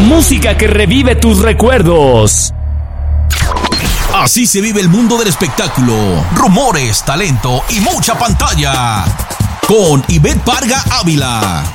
música que revive tus recuerdos. Así se vive el mundo del espectáculo. Rumores, talento y mucha pantalla. Con Ivette Parga Ávila.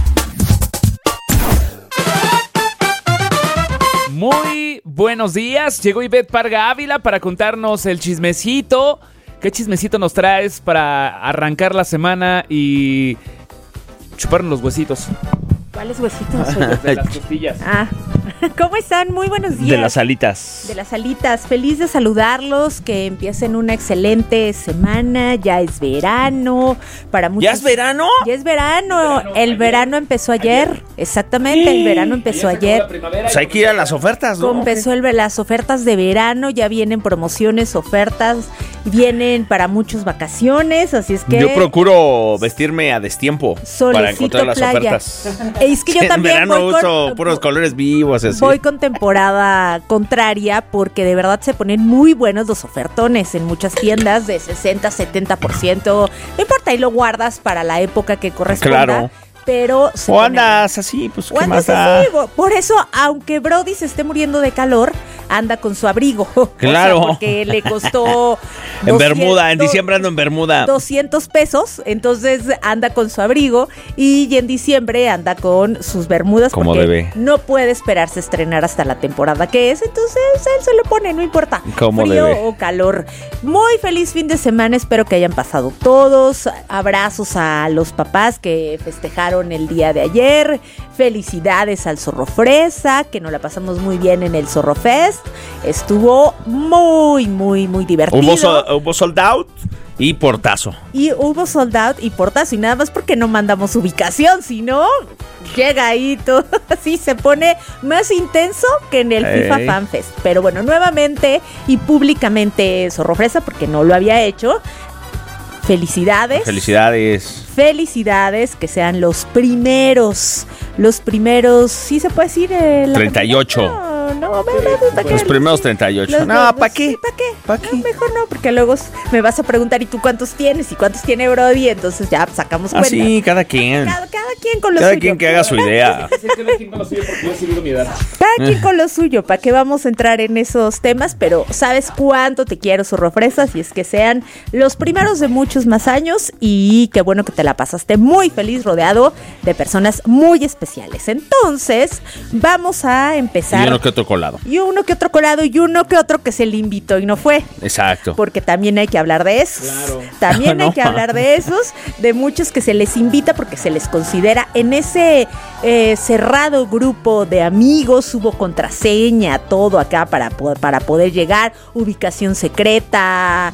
Muy buenos días. Llegó Ivette Parga Ávila para contarnos el chismecito. ¿Qué chismecito nos traes para arrancar la semana y chuparnos los huesitos? ¿Cuáles huesitos? De las costillas. ¿Cómo están? Muy buenos días. De las alitas. De las alitas. Feliz de saludarlos, que empiecen una excelente semana. Ya es verano. Para muchos... ¿Ya es verano? Ya es verano. El verano empezó ayer. Exactamente, el verano empezó ayer. Pues hay que ir a las ofertas, ¿no? Empezó las ofertas de verano, ya vienen promociones, ofertas, vienen para muchas vacaciones, así es que... Yo procuro vestirme a destiempo para encontrar las playa. Ofertas. Es que yo también en verano uso puros colores vivos, así. Voy con temporada contraria porque de verdad se ponen muy buenos los ofertones en muchas tiendas de 60, 70%. No importa, y lo guardas para la época que corresponda. Claro. Pero o andas así, pues qué más da. Por eso, aunque Brody se esté muriendo de calor, anda con su abrigo. Claro. O sea, porque le costó en Bermuda, en diciembre ando en Bermuda. 200 pesos, entonces anda con su abrigo y en diciembre anda con sus bermudas. Como porque debe. No puede esperarse a estrenar hasta la temporada que es, entonces él se lo pone, no importa. Como frío debe. o calor. Muy feliz fin de semana, espero que hayan pasado todos. Abrazos a los papás que festejaron el día de ayer. Felicidades al Zorro Fresa, que nos la pasamos muy bien en el Zorro Fest. Estuvo muy divertido. Hubo sold out y portazo. Y hubo sold out y portazo. Y nada más porque no mandamos ubicación, sino llega ahí todo. Así se pone más intenso que en el FIFA Fan Fest. Pero bueno, nuevamente y públicamente Zorro Fresa, porque no lo había hecho. Felicidades. Felicidades, que sean los primeros, ¿sí se puede decir? 38. Los primeros 38. ¿Para qué? ¿Para qué? No, mejor no, porque luego me vas a preguntar, ¿y tú cuántos tienes? ¿Y cuántos tiene Brody? Entonces ya sacamos cuenta. Sí, cada quien. Cada quien con lo suyo. Cada quien que haga su idea. Cada quien con lo suyo, porque yo he seguido mi edad. Cada quien con lo suyo, ¿para qué vamos a entrar en esos temas? Pero ¿sabes cuánto te quiero, Zorro Fresas? Y es que sean los primeros de muchos más años y qué bueno que te la pasaste muy feliz rodeado de personas muy especiales. Entonces, vamos a empezar. Y uno que otro colado. Y uno que otro que se le invitó y no fue. Exacto. Porque también hay que hablar de esos. Claro. También hay que hablar de esos, de muchos que se les invita porque se les considera en ese cerrado grupo de amigos. Hubo contraseña, todo acá para poder llegar, ubicación secreta,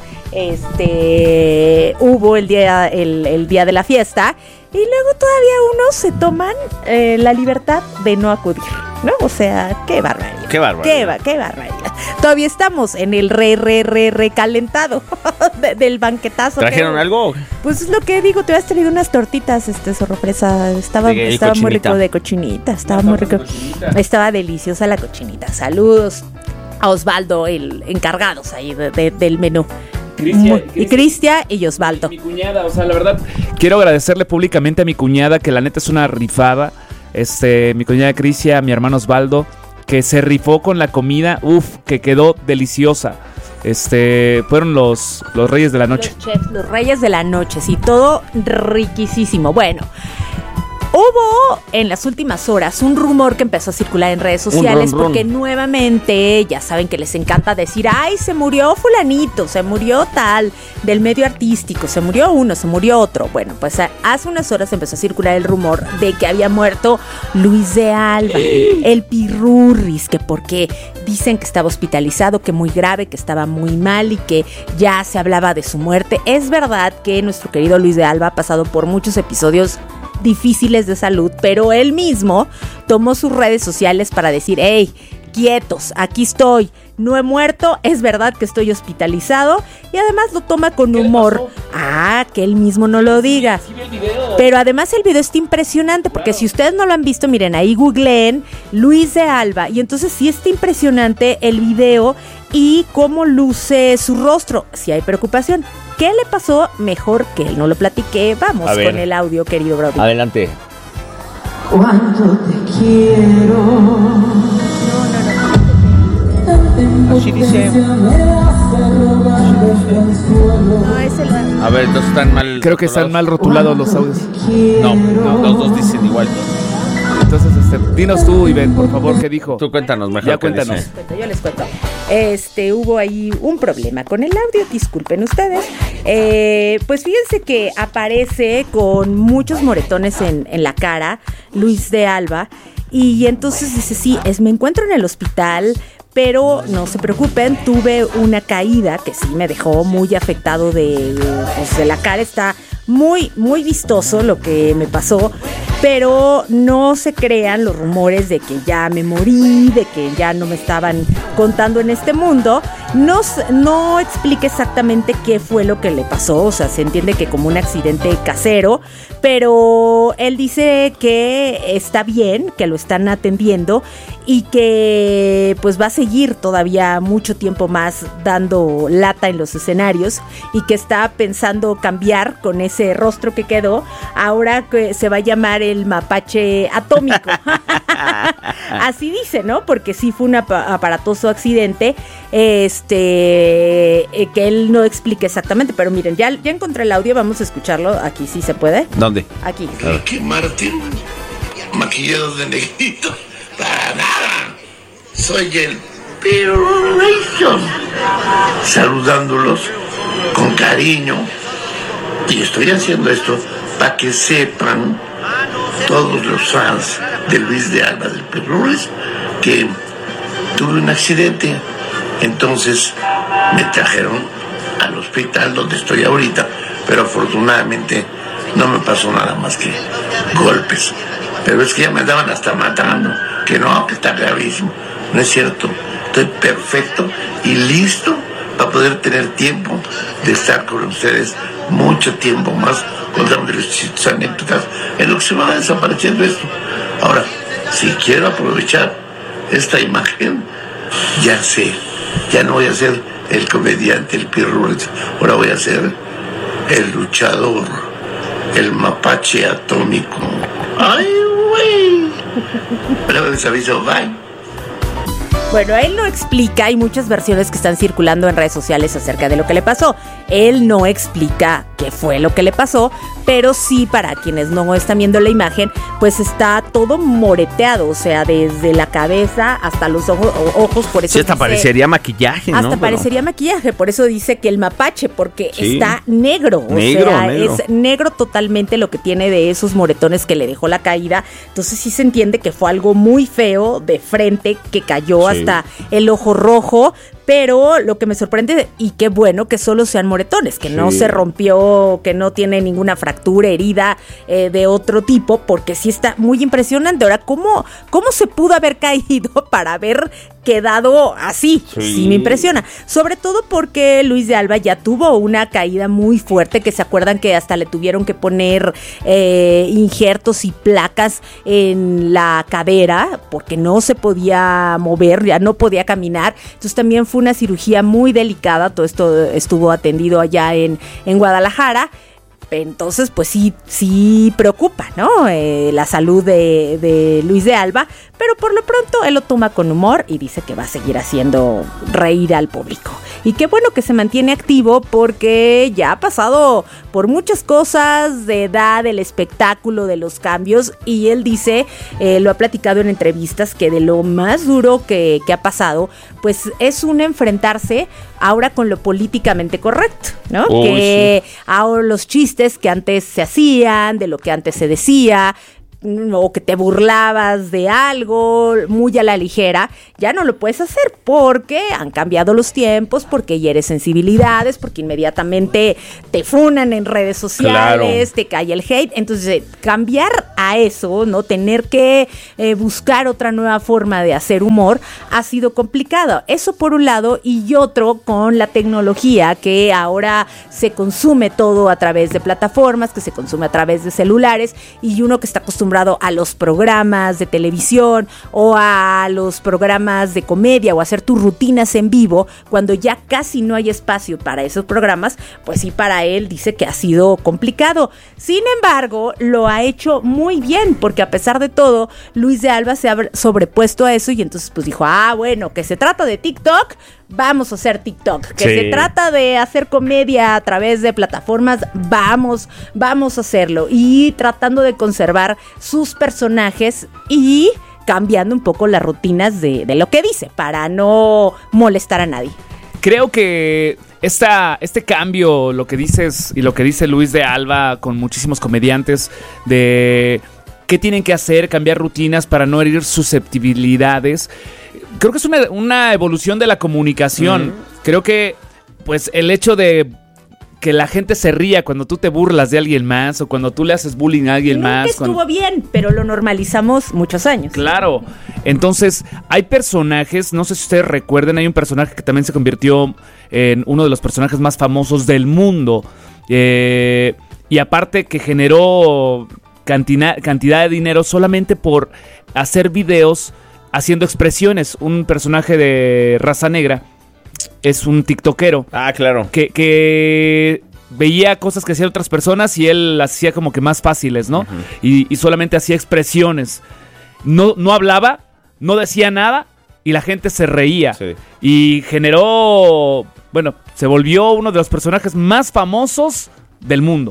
hubo el día de la fiesta. Y luego todavía unos se toman la libertad de no acudir, ¿no? O sea, qué barbaridad. Qué barbaridad. Qué barbaridad. Todavía estamos en el recalentado del banquetazo. ¿Trajeron algo? Pues es lo que digo, te habías traído unas tortitas, Zorro Fresa. Estaba muy rico de cochinita. Estaba muy rico. Estaba deliciosa la cochinita. Saludos a Osvaldo, el encargados ahí del menú. Cristian y Osvaldo. Mi cuñada, o sea, la verdad, quiero agradecerle públicamente a mi cuñada, que la neta es una rifada. Mi cuñada Cristian, mi hermano Osvaldo, que se rifó con la comida, que quedó deliciosa. Fueron los reyes de la noche. Los reyes de la noche, sí, todo riquísimo. Bueno, hubo en las últimas horas un rumor que empezó a circular en redes sociales porque nuevamente, ya saben que les encanta decir, ay, se murió fulanito, se murió tal, del medio artístico, se murió uno, se murió otro. Bueno, pues hace unas horas empezó a circular el rumor de que había muerto Luis de Alba, el Pirurris, que porque dicen que estaba hospitalizado, que muy grave, que estaba muy mal y que ya se hablaba de su muerte. Es verdad que nuestro querido Luis de Alba ha pasado por muchos episodios difíciles de salud, pero él mismo tomó sus redes sociales para decir, hey, quietos, aquí estoy, no he muerto, es verdad que estoy hospitalizado, y además lo toma con humor. Que él mismo no lo diga. Sí, el video. Pero además el video está impresionante, porque si ustedes no lo han visto, miren, ahí googleen Luis de Alba, y entonces sí está impresionante el video y cómo luce su rostro. Si hay preocupación. ¿Qué le pasó? Mejor que él no lo platique. Vamos con el audio, querido Brody. Adelante. Cuando te quiero. Así dice. No, es el... A ver, entonces están mal. Creo que están mal rotulados los audios. No, los dos dicen igual. Entonces, dinos tú, Ivette, por favor, ¿qué dijo? Tú cuéntanos mejor. Ya cuéntanos. Yo les cuento. Hubo ahí un problema con el audio, disculpen ustedes. Pues fíjense que aparece con muchos moretones en la cara Luis de Alba. Y entonces dice, sí, me encuentro en el hospital, pero no se preocupen, tuve una caída que sí me dejó muy afectado de la cara. Está muy, muy vistoso lo que me pasó, pero no se crean los rumores de que ya me morí, de que ya no me estaban contando en este mundo. No explica exactamente qué fue lo que le pasó, o sea, se entiende que como un accidente casero, pero él dice que está bien, que lo están atendiendo y que pues va a seguir todavía mucho tiempo más dando lata en los escenarios y que está pensando cambiar con ese rostro que quedó, ahora que se va a llamar el mapache atómico. Así dice, ¿no? Porque sí fue un aparatoso accidente, que él no explica exactamente, pero miren, ya encontré el audio, vamos a escucharlo, aquí sí se puede. ¿Dónde? Aquí. Ricky Martin, maquillado de negrito, para nada. Soy el Pirulation, saludándolos con cariño, y estoy haciendo esto para que sepan todos los fans de Luis de Alba del Pirulais que tuve un accidente. Entonces me trajeron al hospital donde estoy ahorita, pero afortunadamente no me pasó nada más que golpes. Pero es que ya me andaban hasta matando, que no, que está gravísimo. No es cierto, estoy perfecto y listo para poder tener tiempo de estar con ustedes mucho tiempo más, contándoles sus anécdotas en lo que se va desapareciendo esto. Ahora, si quiero aprovechar esta imagen, ya sé, ya no voy a ser el comediante, el Pirulais, ahora voy a ser el luchador, el mapache atómico. ¡Ay, güey! Pero les aviso, bye. Bueno, él no explica, hay muchas versiones que están circulando en redes sociales acerca de lo que le pasó. Él no explica qué fue lo que le pasó, pero sí, para quienes no están viendo la imagen, pues está todo moreteado, o sea, desde la cabeza hasta los ojos, por eso sí, hasta dice, parecería maquillaje, ¿no? Hasta parecería maquillaje, por eso dice que el mapache, porque sí, está negro, negro. Es negro totalmente lo que tiene de esos moretones que le dejó la caída. Entonces sí se entiende que fue algo muy feo de frente, que cayó hasta el ojo rojo. Pero lo que me sorprende, y qué bueno, que solo sean moretones, que no se rompió, que no tiene ninguna fractura, herida de otro tipo, porque sí está muy impresionante. Ahora, ¿cómo se pudo haber caído para haber quedado así? Sí me impresiona. Sobre todo porque Luis de Alba ya tuvo una caída muy fuerte, que se acuerdan que hasta le tuvieron que poner injertos y placas en la cadera, porque no se podía mover, ya no podía caminar. Entonces también fue una cirugía muy delicada. Todo esto estuvo atendido allá en Guadalajara. Entonces, pues sí preocupa, ¿no? La salud de Luis de Alba, pero por lo pronto él lo toma con humor y dice que va a seguir haciendo reír al público. Y qué bueno que se mantiene activo, porque ya ha pasado por muchas cosas de edad, del espectáculo, de los cambios, y él dice, lo ha platicado en entrevistas, que de lo más duro que ha pasado, pues es un enfrentarse ahora con lo políticamente correcto, ¿no? Uy, que ahora los chistes que antes se hacían, de lo que antes se decía, o que te burlabas de algo muy a la ligera, ya no lo puedes hacer, porque han cambiado los tiempos, porque hieres sensibilidades, porque inmediatamente te funan en redes sociales, te cae el hate. Entonces, cambiar a eso, no tener que buscar otra nueva forma de hacer humor, ha sido complicado. Eso por un lado, y otro con la tecnología, que ahora se consume todo a través de plataformas, que se consume a través de celulares, y uno que está acostumbrado acostumbrado a los programas de televisión o a los programas de comedia o hacer tus rutinas en vivo, cuando ya casi no hay espacio para esos programas, pues sí, para él dice que ha sido complicado. Sin embargo, lo ha hecho muy bien, porque a pesar de todo, Luis de Alba se ha sobrepuesto a eso y entonces pues dijo, bueno, que se trata de TikTok, vamos a hacer TikTok. Que se trata de hacer comedia a través de plataformas, vamos a hacerlo. Y tratando de conservar sus personajes y cambiando un poco las rutinas de lo que dice, para no molestar a nadie. Creo que este cambio, lo que dices y lo que dice Luis de Alba con muchísimos comediantes, de qué tienen que hacer, cambiar rutinas para no herir susceptibilidades, creo que es una evolución de la comunicación. Creo que pues el hecho de que la gente se ría cuando tú te burlas de alguien más o cuando tú le haces bullying a alguien más. Estuvo bien, pero lo normalizamos muchos años. Claro. Entonces, hay personajes, no sé si ustedes recuerden, hay un personaje que también se convirtió en uno de los personajes más famosos del mundo. Y aparte que generó cantidad de dinero solamente por hacer videos haciendo expresiones. Un personaje de raza negra es un tiktokero. Ah, claro. Que veía cosas que hacían otras personas y él las hacía como que más fáciles, ¿no? Y solamente hacía expresiones. No hablaba, no decía nada y la gente se reía. Sí. Y generó, se volvió uno de los personajes más famosos del mundo.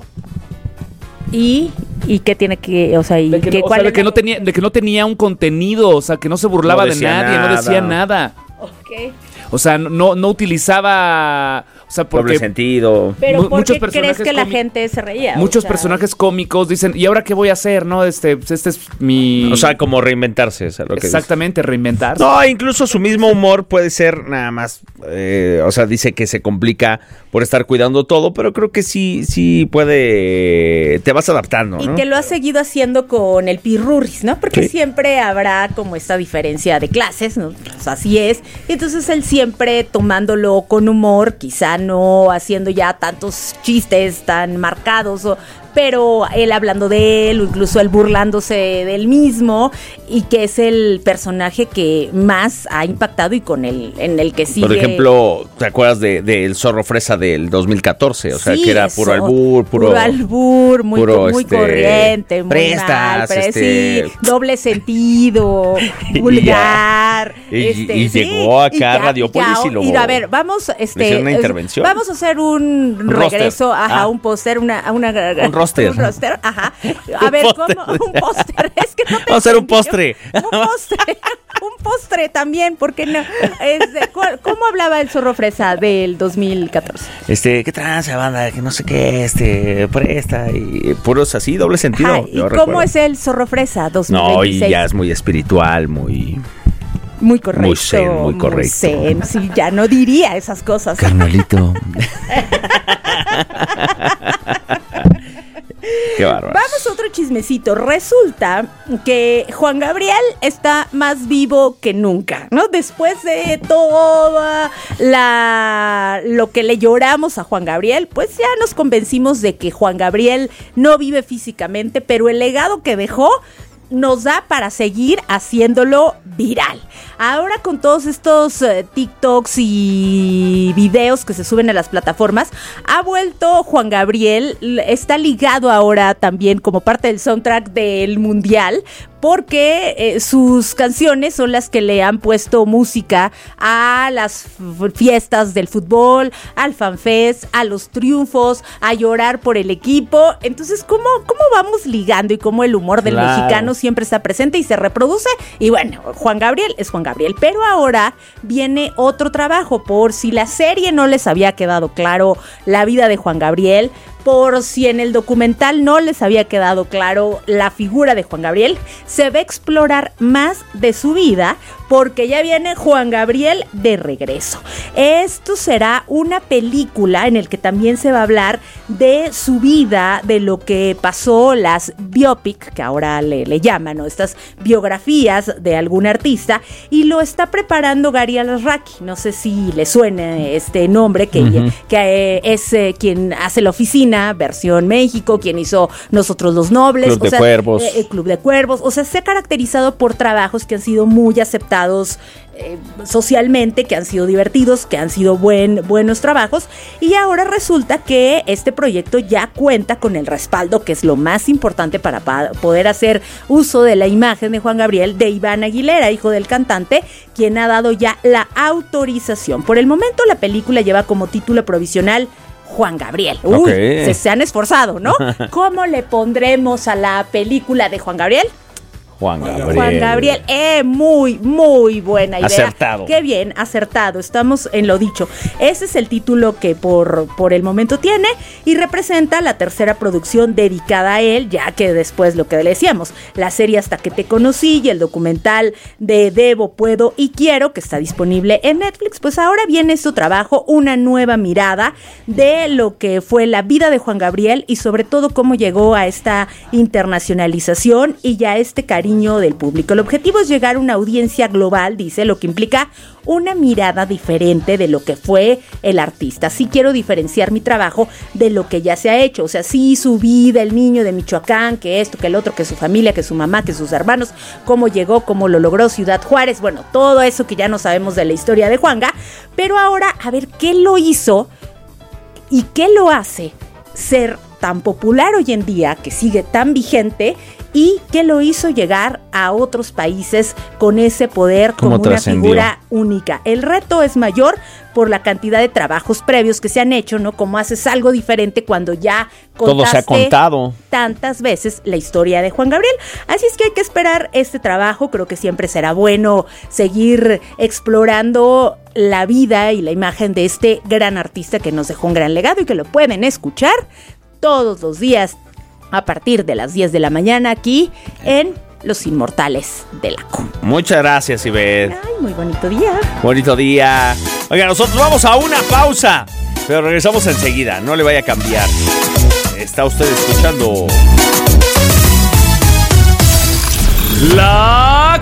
¿Y qué tiene que, de que no tenía un contenido, o sea, que no se burlaba de nadie, no decía nada. Ok. O sea, no utilizaba, o sea, porque doble sentido. Pero ¿por qué crees que la gente se reía? Muchos personajes cómicos dicen, ¿y ahora qué voy a hacer? No, este es mi... O sea, como reinventarse, es lo que exactamente, dice. Reinventarse. No, incluso su mismo humor puede ser nada más, o sea, dice que se complica por estar cuidando todo, pero creo que sí puede, te vas adaptando, ¿no? Y que lo ha seguido haciendo con el Pirurris, ¿no? Porque siempre habrá como esta diferencia de clases, ¿no? Pues así es. Entonces él siempre tomándolo con humor, quizá no haciendo ya tantos chistes tan marcados, pero él hablando de él o incluso él burlándose del mismo, y que es el personaje que más ha impactado y en el que sigue. Por ejemplo, ¿te acuerdas de El Zorro Fresa del 2014? O sea, que era puro albur, puro albur, muy corriente, muy prestas, mal, sí, doble sentido, vulgar. Y llegó acá a Radiopolis y lo... Y a ver, vamos una intervención. Vamos a hacer un regreso, un póster, un roster, ajá. A ver, ¿cómo? Un póster. Es que no te vamos a hacer un postre. Un postre también, ¿por qué no? ¿Cómo hablaba el Zorro Fresa del 2014? ¿Qué tranza, banda? Que no sé qué, presta, y puros así, doble sentido. Ajá, ¿y cómo es el Zorro Fresa 2026? No, y ya es muy espiritual, muy correcto. Muy zen, muy correcto. Muy zen, sí, ya no diría esas cosas. Carnalito. Qué bárbaro. Vamos a otro chismecito. Resulta que Juan Gabriel está más vivo que nunca, ¿no? Después de todo lo que le lloramos a Juan Gabriel, pues ya nos convencimos de que Juan Gabriel no vive físicamente, pero el legado que dejó nos da para seguir haciéndolo viral. Ahora con todos estos TikToks y videos que se suben a las plataformas, ha vuelto Juan Gabriel, está ligado ahora también como parte del soundtrack del Mundial, porque sus canciones son las que le han puesto música a las fiestas del fútbol, al FanFest, a los triunfos, a llorar por el equipo. Entonces, ¿cómo vamos ligando y cómo el humor del mexicano siempre está presente y se reproduce? Y bueno, Juan Gabriel es Juan Gabriel, pero ahora viene otro trabajo. Por si la serie no les había quedado claro la vida de Juan Gabriel, por si en el documental no les había quedado claro la figura de Juan Gabriel, se va a explorar más de su vida, porque ya viene Juan Gabriel de regreso. Esto será una película en el que también se va a hablar de su vida, de lo que pasó, las biopic, que ahora le llaman, ¿no? Estas biografías de algún artista, y lo está preparando Gary Alasraqui. No sé si le suena este nombre, que es quien hace la oficina Argentina, versión México, quien hizo Nosotros los Nobles. Club de Cuervos. Club de Cuervos. O sea, se ha caracterizado por trabajos que han sido muy aceptados socialmente, que han sido divertidos, que han sido buenos trabajos, y ahora resulta que este proyecto ya cuenta con el respaldo, que es lo más importante para poder hacer uso de la imagen de Juan Gabriel, de Iván Aguilera, hijo del cantante, quien ha dado ya la autorización. Por el momento la película lleva como título provisional Juan Gabriel. Uy, se han esforzado, ¿no? ¿Cómo le pondremos a la película de Juan Gabriel? Juan Gabriel, muy, muy buena idea. Acertado. Qué bien, acertado. Estamos en lo dicho. Ese es el título que por el momento tiene y representa la tercera producción dedicada a él, ya que después lo que le decíamos, la serie Hasta que te conocí y el documental de Debo, Puedo y Quiero, que está disponible en Netflix, pues ahora viene su trabajo, una nueva mirada de lo que fue la vida de Juan Gabriel y sobre todo cómo llegó a esta internacionalización y ya este cariño del público. El objetivo es llegar a una audiencia global, dice, lo que implica una mirada diferente de lo que fue el artista. Sí quiero diferenciar mi trabajo de lo que ya se ha hecho, o sea, sí su vida, el niño de Michoacán, que esto, que el otro, que su familia, que su mamá, que sus hermanos, cómo llegó, cómo lo logró, Ciudad Juárez, bueno, todo eso que ya no sabemos de la historia de Juanga, pero ahora a ver qué lo hizo y qué lo hace ser tan popular hoy en día, que sigue tan vigente y que lo hizo llegar a otros países con ese poder, como una figura única. El reto es mayor por la cantidad de trabajos previos que se han hecho, ¿no? Como haces algo diferente cuando ya contaste todo se ha contado tantas veces la historia de Juan Gabriel. Así es que hay que esperar este trabajo. Creo que siempre será bueno seguir explorando la vida y la imagen de este gran artista que nos dejó un gran legado y que lo pueden escuchar todos los días a partir de las 10 de la mañana aquí en Los Inmortales de la Q. Muchas gracias, Ivette. Ay, muy bonito día. Bonito día. Oiga, nosotros vamos a una pausa, pero regresamos enseguida. No le vaya a cambiar. Está usted escuchando La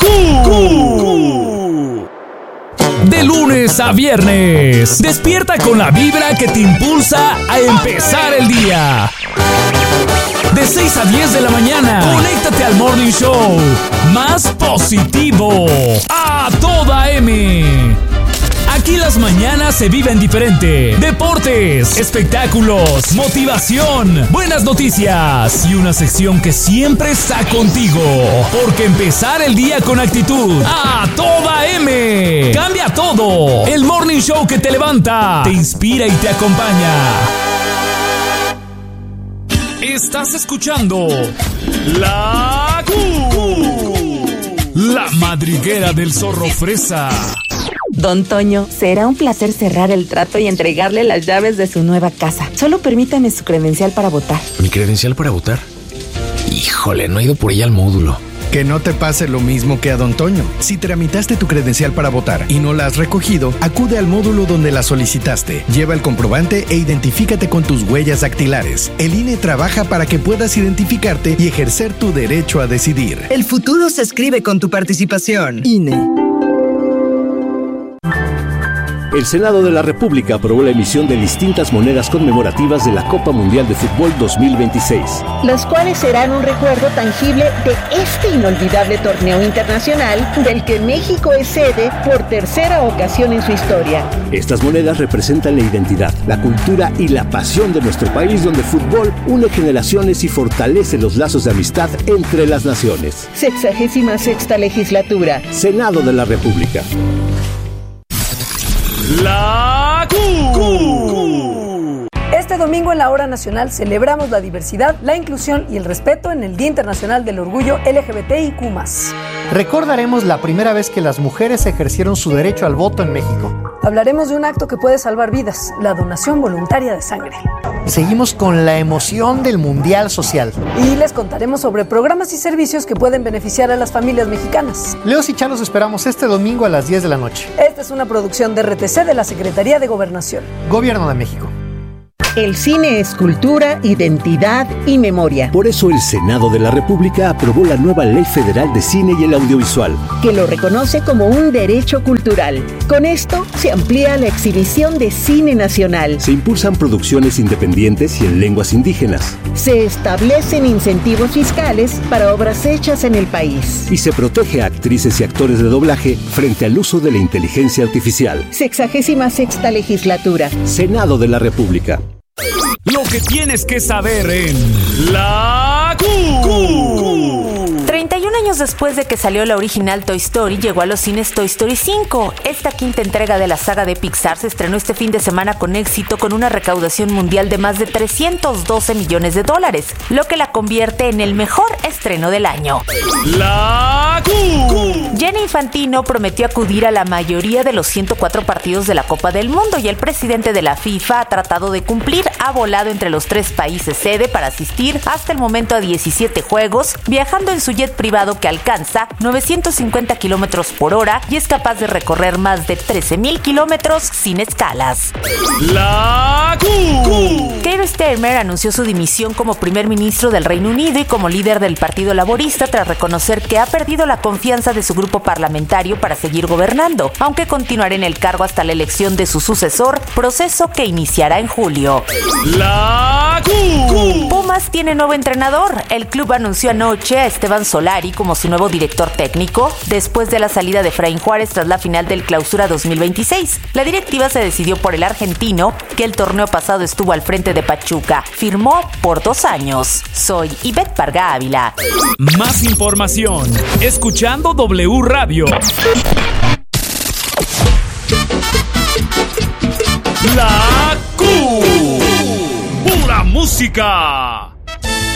Q. De lunes a viernes, despierta con la vibra que te impulsa a empezar el día. De 6 a 10 de la mañana, conéctate al Morning Show más positivo a toda M. Aquí las mañanas se viven diferente. Deportes, espectáculos, motivación, buenas noticias y una sección que siempre está contigo. Porque empezar el día con actitud a toda M. Cambia todo. El Morning Show que te levanta, te inspira y te acompaña. Estás escuchando La Q, la madriguera del zorro fresa. Don Toño, será un placer cerrar el trato y entregarle las llaves de su nueva casa. Solo permítame su credencial para votar. ¿Mi credencial para votar? Híjole, no he ido por ella al módulo. Que no te pase lo mismo que a Don Toño. Si tramitaste tu credencial para votar y no la has recogido, acude al módulo donde la solicitaste. Lleva el comprobante e identifícate con tus huellas dactilares. El INE trabaja para que puedas identificarte y ejercer tu derecho a decidir. El futuro se escribe con tu participación. INE. El Senado de la República aprobó la emisión de distintas monedas conmemorativas de la Copa Mundial de Fútbol 2026. Las cuales serán un recuerdo tangible de este inolvidable torneo internacional del que México es sede por tercera ocasión en su historia. Estas monedas representan la identidad, la cultura y la pasión de nuestro país, donde el fútbol une generaciones y fortalece los lazos de amistad entre las naciones. 66ª legislatura. Senado de la República. La Q. Este domingo en la Hora Nacional celebramos la diversidad, la inclusión y el respeto en el Día Internacional del Orgullo LGBTIQ+. Recordaremos la primera vez que las mujeres ejercieron su derecho al voto en México. Hablaremos de un acto que puede salvar vidas, la donación voluntaria de sangre. Seguimos con la emoción del Mundial Social. Y les contaremos sobre programas y servicios que pueden beneficiar a las familias mexicanas. Leos y Chá los esperamos este domingo a las 10 de la noche. Esta es una producción de RTC de la Secretaría de Gobernación. Gobierno de México. El cine es cultura, identidad y memoria. Por eso el Senado de la República aprobó la nueva Ley Federal de Cine y el Audiovisual, que lo reconoce como un derecho cultural. Con esto se amplía la exhibición de cine nacional. Se impulsan producciones independientes y en lenguas indígenas. Se establecen incentivos fiscales para obras hechas en el país. Y se protege a actrices y actores de doblaje frente al uso de la inteligencia artificial. 66ª legislatura. Senado de la República. Lo que tienes que saber en La Q. 31 años después de que salió la original Toy Story, llegó a los cines Toy Story 5. Esta quinta entrega de la saga de Pixar se estrenó este fin de semana con éxito, con una recaudación mundial de más de $312 millones, lo que la convierte en el mejor estreno del año. La Q. Gianni Infantino prometió acudir a la mayoría de los 104 partidos de la Copa del Mundo y el presidente de la FIFA ha tratado de cumplir. Ha volado entre los 3 países sede para asistir hasta el momento a 17 juegos, viajando en su jet privado que alcanza 950 kilómetros por hora y es capaz de recorrer más de 13,000 kilómetros sin escalas. La Q. Keir Starmer anunció su dimisión como primer ministro del Reino Unido y como líder del Partido Laborista tras reconocer que ha perdido la confianza de su grupo parlamentario para seguir gobernando, aunque continuará en el cargo hasta la elección de su sucesor, proceso que iniciará en julio. La Q. Pumas tiene nuevo entrenador. El club anunció anoche a Esteban Solari como su nuevo director técnico, después de la salida de Efraín Juárez tras la final del Clausura 2026. La directiva se decidió por el argentino, que el torneo pasado estuvo al frente de Pachuca. Firmó por 2 años. Soy Ivette Parga Ávila. Más información escuchando W Radio. La Q. Pura música.